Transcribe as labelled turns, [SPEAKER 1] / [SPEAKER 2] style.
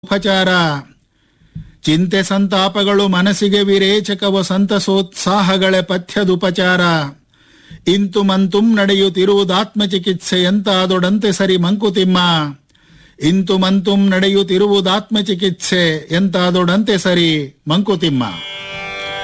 [SPEAKER 1] ಉಪಚಾರ. ಚಿಂತೆ ಸಂತಾಪಗಳು ಮನಸ್ಸಿಗೆ ವಿರೇಚಕವ ಸಂತಸೋತ್ಸಾಹಗಳೇ ಪಥ್ಯದುಪಚಾರ. ಇಂತು ಮಂತುಂ ನಡೆಯುತ್ತಿರುವುದಾತ್ಮಚಿಕಿತ್ಸೆಯಂತಾದೊಡಂತೆ ಸರಿ ಮಂಕುತಿಮ್ಮ. ಇಂತು ಮಂತುಂ ನಡೆಯುತ್ತಿರುವುದಾತ್ಮಚಿಕಿತ್ಸೆ ಎಂತಾದೊಡಂತೆ ಸರಿ ಮಂಕುತಿಮ್ಮ.